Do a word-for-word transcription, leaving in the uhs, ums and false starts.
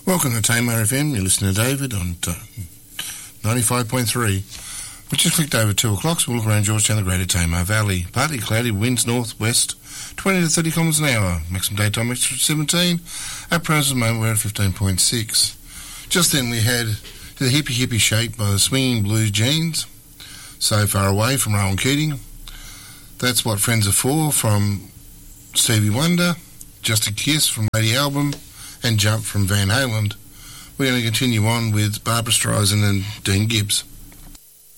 Welcome to Tamar F M. You're listening to David on uh, ninety-five point three. We just clicked over two o'clock, so we'll look around Georgetown, the Greater Tamar Valley. Partly cloudy, winds north-west, twenty to thirty kilometres an hour. Maximum daytime temperature seventeen. At present moment, we're at fifteen point six. Just then we had the hippie hippie shake by the Swinging Blues Jeans. So Far Away from Rowan Keating. That's What Friends Are For from Stevie Wonder. Just a Kiss from Lady Album. And Jump from Van Halen. We're going to continue on with Barbra Streisand and Dean Gibbs.